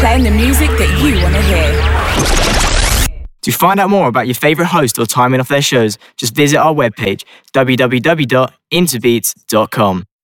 playing the music that you want to hear. To find out more about your favourite host or timing of their shows, just visit our webpage, www.interbeats.com.